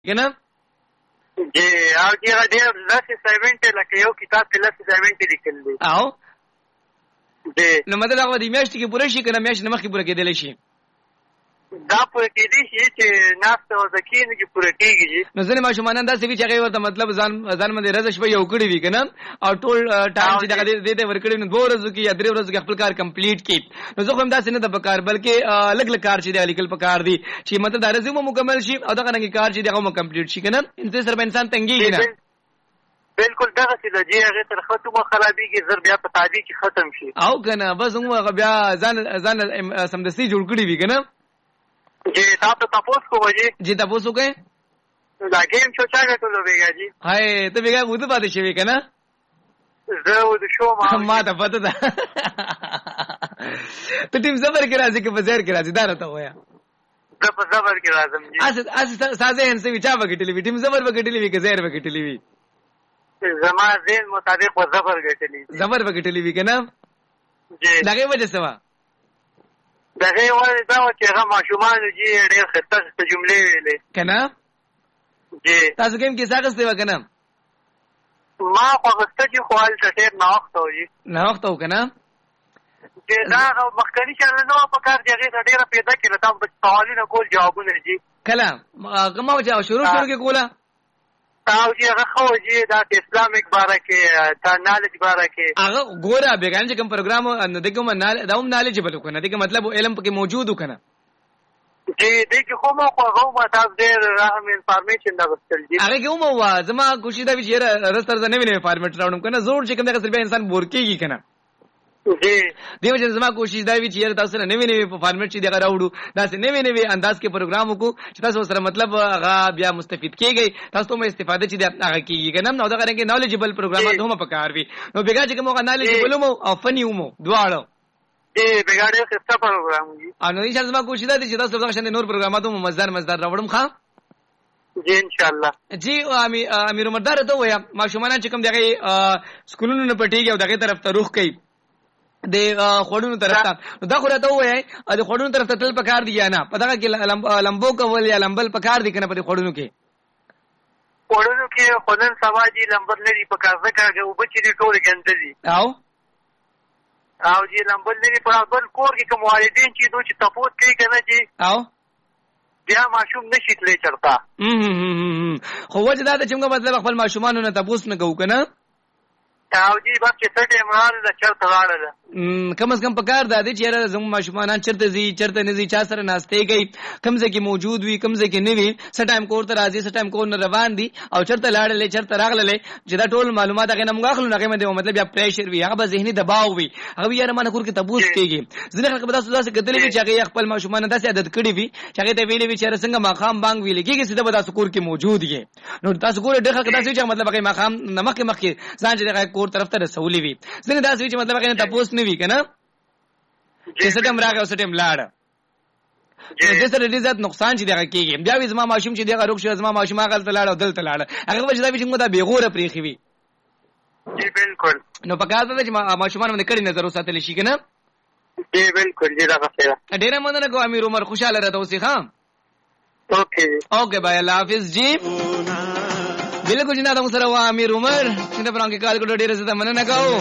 کنه جی او چې ډېر لاسې سیمنټ لکه یو کتاب کې لاسې سیمنټ لیکل دي او جی نو مطلب هغه د میاشتې کې پوره شي کنه میاشتې نه مخکې پوره کېدلی شي دا پوره کېدی شي چې ناسته او ذکي نه کې پوره کېږي نو ځینې ماشومان داسې وي چې هغې ورته مطلب ځان باندې رضه شپه یو کړي وي که نه او ټول ټایم چې دغه دې ته ورکړي نو 2 ورځو کې یا 3 ورځو کې خپل کار کمپلیټ کړي نو زه خو هم داسې نه ده په کار بلکې لږ لږ کار چې دی لیکل په کار دي چې مطلب دا رضې مو مکمل شي او دغه رنګې کار چې دی هغه مو کمپلیټ شي که نه انسان سره به انسان تنګېږي نه بالکل دغسې ده جی هغې سره ختمه خرابېږي زر بیا په تعدي کې ختم شي او که نه بس هم هغه بیا ځان سمدستي جوړ کړي وي که نه جی تا ته تپوس کوم جی جی تپوس وکړئ دا گیم شو چا ګټلو بیګا جی هاي ته بیګا وده پاتې شوې که نه زه وده شوم ما ته پته ده ته ټیم زبر کې راځي که په زیر کې راځي دا راته ووایه زه په زبر کې راځم جی اسې ستا ذهن څه وي چا به ګټلي وي ټیم زبر به ګټلي وي که زیر به ګټلي وي زما ذهن مطابق به زبر ګټلي زبر به ګټلي وي که نه جی د هغې وجه څه وه د هغې وجه دا وه چې هغه ماشومانو جي ډېر ښایسته ښایسته جملې ویلې که نه جی تاسو ګیم کیسه اخیستې وه که نه ما خو اخیسته چې خو هلته ډېر ناوخته و جي ناوخته و که نه چې دا مخکني چانل نه وه په کار چې هغې ته ډېره پیدا کړله تا سوالونه کول جوابونه جي کله کومه وه چې شروع کې کوله او جی هغه خو جی دا اسلامیک باره کې دا نالج باره کې هغه ګوره بیګان چې کوم پروګرام نو دغه دا هم نالجبل کنه دغه مطلب علم پکې موجود کنه جی دغه خو ما خو ما تاسو ډېر راهم انفارمیشن دا غوښتل دي هغه کومه وا زما کوشش دا چې رستر نه ویني فارمیټ راوړم کنه زور چې کوم دغه سره انسان بور کېږي کنه جی دیو چې زما کوشش دا وی چې تاسو نه ویني په فارمیټ چې دغه راوړو دا څه نه ویني انداز کې پروګرام وکړو چې تاسو سره مطلب هغه بیا مستفید کېږي تاسو ته استفاده چې هغه کېږي کنه نو دا غره کې نالجبل پروګرامات هم په کار وي نو بیګا چې کوم نالجبل مو او فنی مو دواړو جی بیګا ډېر ښه پروګرام دی نو ان شاء الله زما کوشش دا چې تاسو دغه شنه نور پروګرامات هم مزدار راوړم ښا جی ان شاء الله جی امیر عمردار ته وایا ماشومان چې کوم دغه سکولونو نه پټیږي او دغه طرف ته روخ کوي د خوړونو طرف ته دا خو راته وایي د خوړونو طرف ته تل پکار دی یا نه په دغه کې لمبو کول یا لمبل پکار دی کنه په خوړونو کې خودن سوا جی لمبر لري پکار ځکه او بچی دي ټول ګندلي او جی لمبل لري په بل کور کې کوم والدین چې دوی چې تپوس کوي کنه جی او بیا ماشوم نشي تللی چرته خو وجه دا چې موږ مطلب خپل ماشومانو نه تپوس نه کوو کنه او جی بس چې څه ټیم راغله چرته راغله کم از کم پکار دا دی چې یاره زموږ ماشومان چرته ځي چرته نه ځي چا سره ناستې کوي کوم ځای کې موجود وي کوم ځای کې نه وي څه ټایم کور ته راځي څه ټایم کور نه روان دي او چرته لاړلې چرته راغللې چې دا ټول معلومات هغې نه موږ اخلو نو هغې باندې مطلب یا پریشر وي هغه به ذهني دباو وي هغه وي یاره ما نه کور کې تپوس کېږي ځینې خلک به داسې کتلي وي چې هغې خپل ماشومان داسې عادت کړي وي چې هغې ته ویلي وي چې یاره څنګه ماښام بانګ ویلې کېږي سیده به داسې کور کې موجود یې نو تاسو ګورئ ډېر خلک داسې وي چې مطلب هغې ماښام نه مخکې ځان چې هغه کور طرف ته رسولي وي ځینې داسې وي چې مطلب هغې نه تپوس نه وي که نه چې څه ټایم راغی او څه ټایم لاړه دې سره ډېر زیات نقصان چې دغه کېږي بیا وي زما ماشوم چې دغه روغ شو زما ماشوم هغلته لاړه او دلته لاړه هغه وجه دا وي چې موږ دا بېغوره پرېښي وي جی بالکل نو پکار ده چې ماشومان باندې کړي نظر وساتلی شي که نه جی بالکل جی دغسې ده ډېره مننه کوم امیر عمر خوشحاله راته اوسې ښه اوکې بای الله حافظ جی بالکل جناب موږ سره و امیر عمر چې د پرانګې کال کړو ډېره زیاته مننه کوو